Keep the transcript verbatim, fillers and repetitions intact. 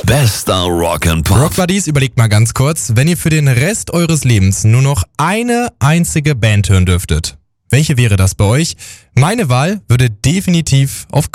Bester Rock and Pop. Rock Buddies, überlegt mal ganz kurz, wenn ihr für den Rest eures Lebens nur noch eine einzige Band hören dürftet. Welche wäre das bei euch? Meine Wahl würde definitiv auf